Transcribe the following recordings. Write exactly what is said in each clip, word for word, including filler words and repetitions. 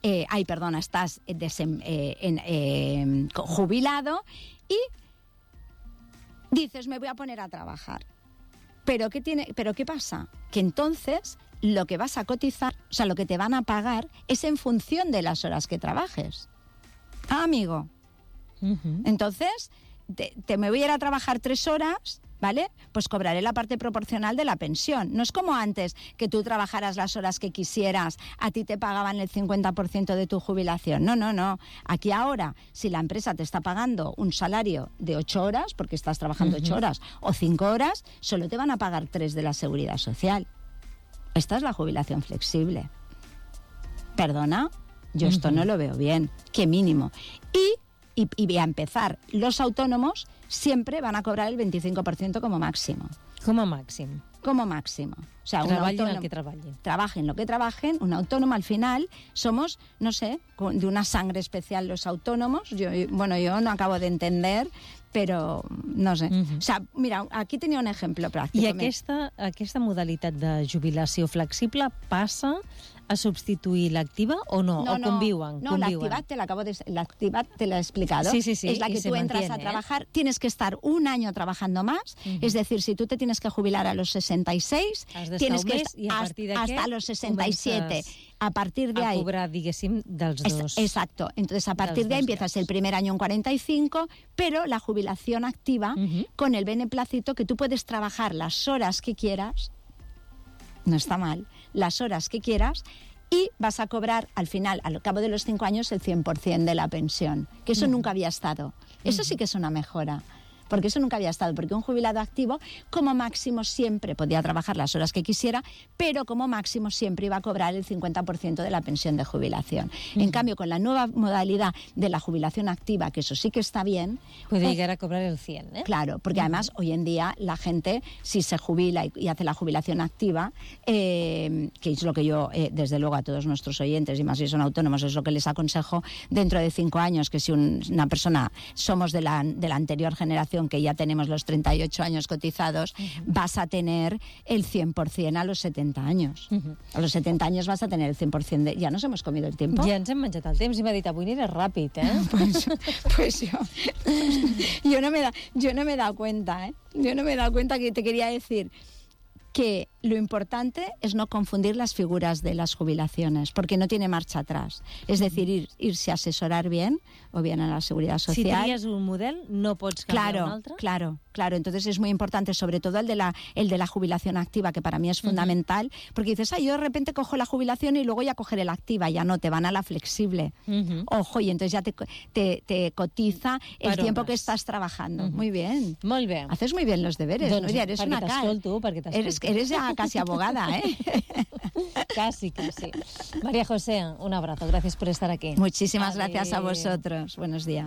eh, ay, perdona, estás desem, eh, en, eh, jubilado y dices, me voy a poner a trabajar. Pero ¿qué tiene, pero qué pasa? Que entonces lo que vas a cotizar, o sea, lo que te van a pagar es en función de las horas que trabajes. Ah, amigo. Uh-huh. Entonces, te, te me voy a ir a trabajar tres horas, ¿vale? Pues cobraré la parte proporcional de la pensión. No es como antes, que tú trabajaras las horas que quisieras, a ti te pagaban el cincuenta por ciento de tu jubilación. No, no, no. Aquí ahora, si la empresa te está pagando un salario de ocho horas, porque estás trabajando ocho uh-huh. horas, o cinco horas, solo te van a pagar tres de la Seguridad Social. Esta es la jubilación flexible. ¿Perdona? Yo esto uh-huh. no lo veo bien. ¿Qué mínimo? Y, y, y voy a empezar. Los autónomos siempre van a cobrar el veinticinco por ciento como máximo. Como máximo. Como máximo. O sea, trabajen un autónomo, el que trabajen. Trabajen lo que trabajen. Un autónomo, al final, somos, no sé, de una sangre especial los autónomos. Yo, bueno, yo no acabo de entender, però no sé. Uh-huh. O sea, mira, aquí tenia un exemple pràctic. I aquesta, aquesta modalitat de jubilació flexible passa a substituir l'activa o no? No, o no, conviuen? No, la activat te la acabo de, la activat te la he explicado. Sí, sí, sí. Es la que tú entras a trabajar, ¿eh? Tienes que estar un año trabajando más. Uh-huh. Es decir, si tú te tienes que jubilar a los sesenta y seis, tienes que estar hasta, hasta los sesenta y siete. A partir de ahí... A cobrar, diguéssim, dels dos. Exacto. Entonces, a partir de ahí empiezas el primer año en cuarenta y cinco, pero la jubilación activa uh-huh. con el beneplácito que tú puedes trabajar las horas que quieras, no está mal, las horas que quieras, y vas a cobrar al final, al cabo de los cinco años, el cien por ciento de la pensión, que eso uh-huh. nunca había estado. Eso uh-huh. sí que es una mejora. Porque eso nunca había estado, porque un jubilado activo como máximo siempre podía trabajar las horas que quisiera, pero como máximo siempre iba a cobrar el cincuenta por ciento de la pensión de jubilación. Uh-huh. En cambio, con la nueva modalidad de la jubilación activa, que eso sí que está bien... Puede llegar a cobrar el cien, ¿eh? Claro, porque uh-huh. además hoy en día la gente, si se jubila y, y hace la jubilación activa, eh, que es lo que yo, eh, desde luego a todos nuestros oyentes, y más si son autónomos, es lo que les aconsejo dentro de cinco años, que si un, una persona, somos de la, de la anterior generación, que ya tenemos los treinta y ocho años cotizados, uh-huh. vas a tener el cien por ciento a los setenta años. Uh-huh. A los setenta años vas a tener el cien por ciento de... ¿Ya nos hemos comido el tiempo? Ja ens hem menjat el temps i m'ha dit, avui aniré ràpid, eh? pues, pues yo, yo, no me da, yo no me he dado cuenta, ¿eh? Yo no me he dado cuenta que te quería decir que lo importante es no confundir las figuras de las jubilaciones, porque no tiene marcha atrás. Es decir, ir, irse a asesorar bien, o bien a la Seguridad Social. Si tries un model, no pots canviar claro, un altre. Claro, claro. Entonces es muy importante, sobre todo el de la, el de la jubilación activa, que para mí es fundamental, uh-huh. porque dices, ay, yo de repente cojo la jubilación y luego ya cogeré la activa. Ya no, te van a la flexible. Uh-huh. Ojo, y entonces ya te, te, te cotiza el per tiempo horas. que estás trabajando. Uh-huh. Muy bien. Molt bé. Haces muy bien los deberes, doncs, ¿no? Ya eres una cal. Perquè t'escolto, eres, eres ya casi abogada, ¿eh? Casi, casi. María José, un abrazo. Gracias por estar aquí. Muchísimas Adiós. Gracias a vosotros. Buenos días.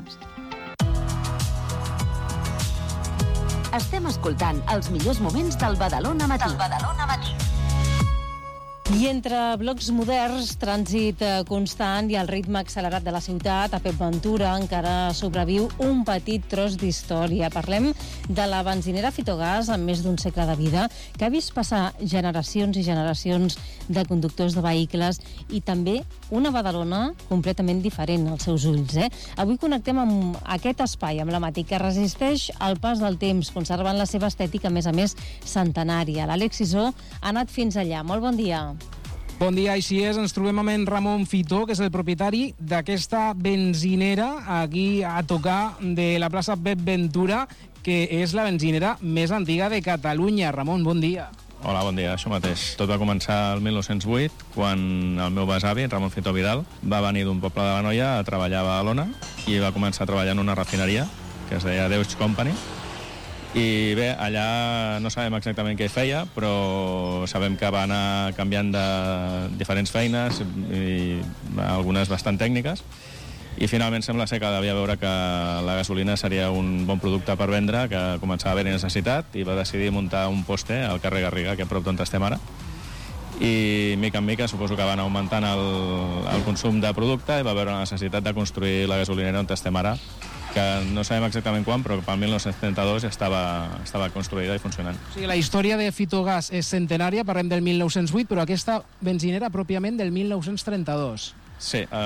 Estem escoltant els millors moments del Badalona Matí. Del Badalona Matí. I entre blocs moderns, trànsit constant i el ritme accelerat de la ciutat, a Pep Ventura encara sobreviu un petit tros d'història. Parlem de la benzinera Fitogàs, amb més d'un segle de vida, que ha vist passar generacions i generacions de conductors de vehicles i també una Badalona completament diferent als seus ulls. Eh? Avui connectem amb aquest espai emblemàtic que resisteix al pas del temps, conservant la seva estètica, a més a més, centenària. L'Àlex Sisó ha anat fins allà. Molt bon dia. Bon dia, així és. Ens trobem amb en Ramon Fitó, que és el propietari d'aquesta benzinera aquí a tocar de la plaça Pep Ventura, que és la benzinera més antiga de Catalunya. Ramon, bon dia. Hola, bon dia, això mateix. Tot va començar el mil nou-cents vuit, quan el meu besavi, Ramon Fitó Vidal, va venir d'un poble de Banoia a treballar a Badalona i va començar a treballar en una refineria que es deia Deutsche Company. I bé, allà no sabem exactament què feia, però sabem que va anar canviant de diferents feines i algunes bastant tècniques, i finalment sembla ser que devia veure que la gasolina seria un bon producte per vendre, que començava a haver necessitat, i va decidir muntar un poste al carrer Garriga, que a prop d'on estem ara, i mica en mica suposo que van augmentant el, el consum de producte i va veure la necessitat de construir la gasolinera on estem ara, que no sabem exactament quan, però pel mil nou-cents trenta-dos ja estava, estava construïda i funcionant. O sigui, la història de Fitogàs és centenària, parlem del mil nou-cents vuit, però aquesta benzinera pròpiament del mil nou-cents trenta-dos. Sí,